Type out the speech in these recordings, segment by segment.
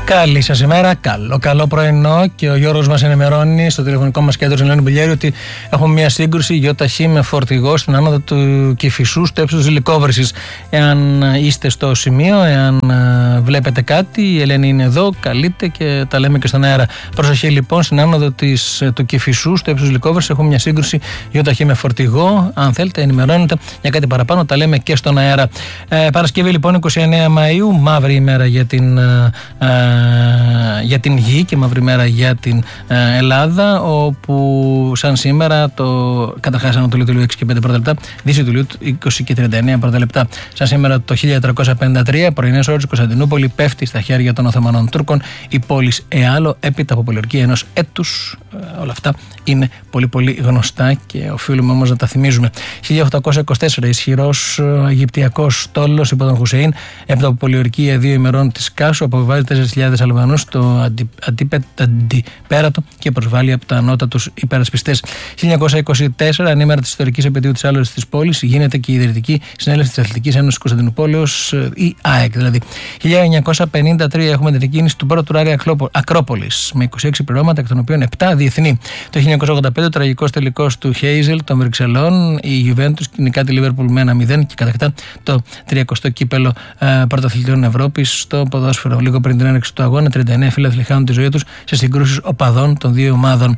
Καλή σας ημέρα, καλό πρωινό, και ο Γιώργος μας ενημερώνει στο τηλεφωνικό μας κέντρο Ελένη Μπουλιέρη ότι έχουμε μια σύγκρουση ΙΧ με φορτηγό στην άνοδο του Κηφισού στο ύψος της Λυκόβρησης. Εάν είστε στο σημείο, εάν βλέπετε κάτι, η Ελένη είναι εδώ, καλείτε και τα λέμε και στον αέρα. Προσοχή λοιπόν, στην άνοδο του Κηφισού στο ύψος της Λυκόβρησης έχουμε μια σύγκρουση ΙΧ με φορτηγό. Αν θέλετε, ενημερώνετε για κάτι παραπάνω, τα λέμε και στον αέρα. Παρασκευή λοιπόν 29 Μαΐου, μαύρη ημέρα για την γη και μαύρη μέρα για την Ελλάδα, όπου σαν σήμερα καταρχάς Ανατολή του Ηλίου 6 και 5 πρώτα λεπτά, Δύση του Ηλίου 20 και 39 πρώτα λεπτά. Σαν σήμερα το 1353, πρωινές ώρες Κωνσταντινούπολη πέφτει στα χέρια των Οθωμανών Τούρκων η πόλης Εάλο έπειτα από πολιορκία ενός έτους. Όλα αυτά είναι πολύ πολύ γνωστά και οφείλουμε όμως να τα θυμίζουμε. 1824, ισχυρός Αιγυπτιακός στόλος υπό τον Χουσέιν έπειτα από πολιορκία 2 ημερών της Κάσου αποβιβάζει 4.000 Αλβανούς στο αντιπέρατο και προσβάλλει από τα ανώτατους υπερασπιστές. 1924, ανήμερα της ιστορικής επαιτίου της άλωσης της πόλης, γίνεται και η ιδρυτική συνέλευση της Αθλητικής Ένωσης Κωνσταντινούπολεως, η ΑΕΚ δηλαδή. 1953 έχουμε την εκκίνηση του πρώτου Ράλι Ακρόπολης με 26 πληρώματα, εκ των οποίων 7 διεθνή. Το 1985 ο τραγικός τελικός του Χέιζελ των Βρυξελών, η Juventus νικά τη Liverpool με 1-0 και κατακτά το 30ο κύπελο πρωταθλητών Ευρώπης στο ποδόσφαιρο. Λίγο πριν την έναρξη του αγώνα, 39 φίλαθλοι χάνουν τη ζωή τους σε συγκρούσεις οπαδών των δύο ομάδων.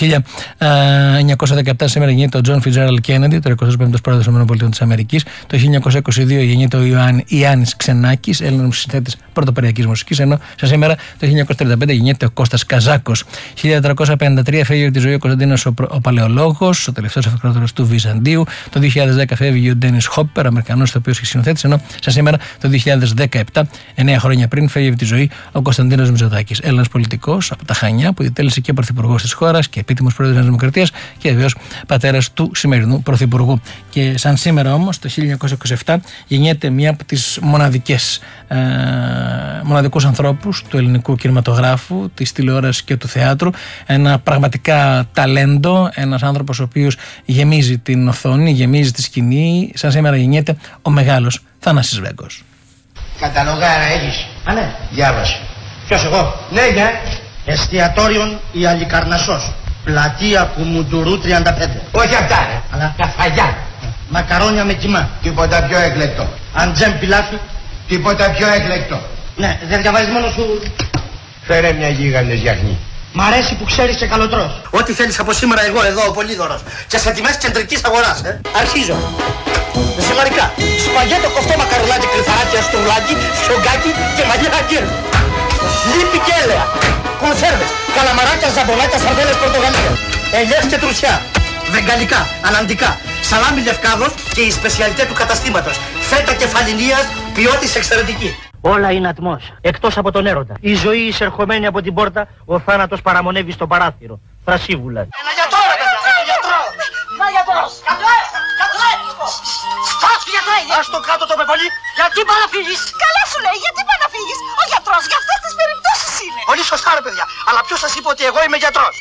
1917 σήμερα γεννείται ο Τζον Φιτζέραλντ Κέννεντι, το 25ο πρόεδρος των ΗΠΑ. Το 1922 γεννείται ο Ιωάννης Ξενάκης, Έλληνας συνθέτης πρωτοπεριακής μουσικής, ενώ σε σήμερα το 1935 γεννείται ο Κώστας Καζάκος. 1453 φεύγει από τη ζωή ο Κωνσταντίνος ο Παλαιολόγος, ο τελευταίος αυτοκράτορας του Βυζαντίου. Το 2010 φεύγει ο Ντένις Χόπερ, Αμερικανός ηθοποιός και συνθέτης, ενώ σε σήμερα το 2017, 9 χρόνια πριν, φεύγει από τη ζωή ο Κωνσταντίνος Μητσοτάκης, Έλληνας πολιτικός από τα Χανιά, που διτέλεσε και πρωθυπουργός της χώρας και επίτιμος πρόεδρος της Δημοκρατίας και βεβαίως πατέρας του σημερινού πρωθυπουργού. Και σαν σήμερα όμως, το 1927, γεννιέται μία από τις μοναδικούς ανθρώπους του ελληνικού κινηματογράφου, της τηλεόρασης και του θεάτρου. Ένα πραγματικά ταλέντο, ένας άνθρωπος ο οποίος γεμίζει την οθόνη, γεμίζει τη σκηνή. Σαν σήμερα γεννιέται ο μεγάλος Θανάσης Βέγκος. Καταλογάρα έχεις? Α, ναι. Διάβασε. Ποιος εγώ? Ναι, για. Εστιατόριον η Αλικαρνασσός. Πλατεία Κουμουντουρού 35. Όχι αυτά, ρε. Αλλά τα φαγιά. Μακαρόνια με κιμά. Τίποτα πιο εκλεκτό. Αντζέμ πιλάφι. Τίποτα πιο εκλεκτό. Ναι, δεν διαβάζεις μόνο σου. Φέρε μια γίγαντες γιαχνή. Μ' αρέσει που ξέρεις και καλοτρός. Ό,τι θέλεις από σήμερα εγώ εδώ ο Πολύδωρος. Και σε τιμές κεντρικής αγοράς. Αρχίζω. Ζυμαρικά. Σπαγέτο κοφτό μακαρονάκι, κρυθαράκι, αστρουλάκι, φιωγκάκι και μαλλιά αγκύρ. Λίπη και έλαια. Κονσέρβες. Καλαμαράκια, ζαμπονάκια, σαρδέλες Πορτογαλία. Ελιές και τρουσιά. Βεγγαλικά, αναντικά. Σαλάμι λευκάδος και η σπεσιαλιτέ του καταστήματος. Φέτα κεφαλινίας, ποιότης εξαιρετική. Όλα είναι ατμός, εκτός από τον έρωτα. Η ζωή εισερχομένη από την πόρτα, ο θάνατος παραμονεύει στο παράθυρο. Θρασίβουλα. Ένα γιατρό, ρε παιδιά, ένα γιατρό. Ένα γιατρός. Γιατρέ, γιατρέ. Στάσου γιατρέ. Ας το κάτω το με πολύ. Γιατί πά να φύγεις? Καλά σου λέει, γιατί πά να φύγεις? Ο γιατρός για αυτές τις περιπτώσεις είναι. Πολύ σωστά ρε παιδιά, αλλά ποιος σας είπε ότι εγώ είμαι γιατρός?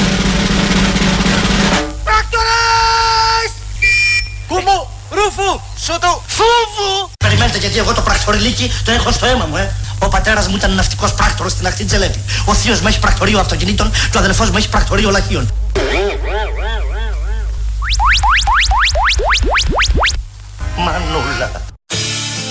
Πράκτορας! Κουμού, ρούφου, σωτού, φούβου. Περιμένετε, γιατί εγώ το πρακτοριλίκι το έχω στο αίμα μου, Ο πατέρας μου ήταν ναυτικός πράκτορος στην ακτή Τζελέπη. Ο θείος μου έχει πρακτορείο αυτοκινήτων και ο αδελφός μου έχει πρακτορείο λαχείων. Μανούλα.